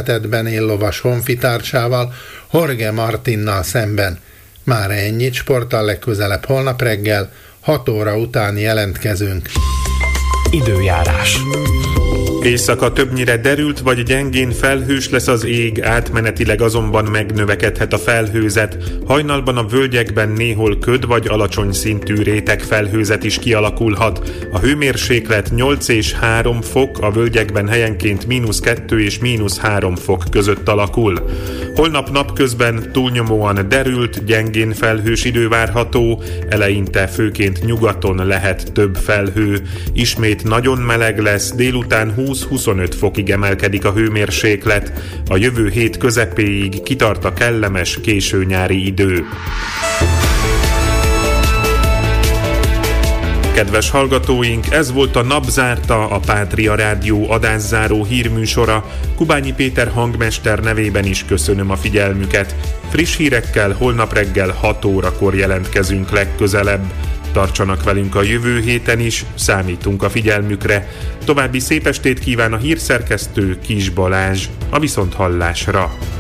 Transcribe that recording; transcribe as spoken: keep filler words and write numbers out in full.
szeretetben él lovas honfitársával, Jorge Martinnal szemben. Mára ennyit, sporttal legközelebb holnap reggel, hat óra után jelentkezünk. Időjárás. Éjszaka többnyire derült vagy gyengén felhős lesz az ég, átmenetileg azonban megnövekedhet a felhőzet. Hajnalban a völgyekben néhol köd vagy alacsony szintű réteg felhőzet is kialakulhat. A hőmérséklet nyolc és három fok, a völgyekben helyenként mínusz kettő és mínusz három fok között alakul. Holnap napközben túlnyomóan derült, gyengén felhős idő várható, eleinte főként nyugaton lehet több felhő. Ismét nagyon meleg lesz, délután húsz-huszonöt fokig emelkedik a hőmérséklet. A jövő hét közepéig kitart a kellemes késő nyári idő. Kedves hallgatóink, ez volt a Napzárta, a Pátria Rádió adásszáró hírműsora. Kubányi Péter hangmester nevében is köszönöm a figyelmüket. Friss hírekkel holnap reggel hat órakor jelentkezünk legközelebb. Tartsanak velünk a jövő héten is, számítunk a figyelmükre. További szép estét kíván a hírszerkesztő Kis Balázs. A viszonthallásra!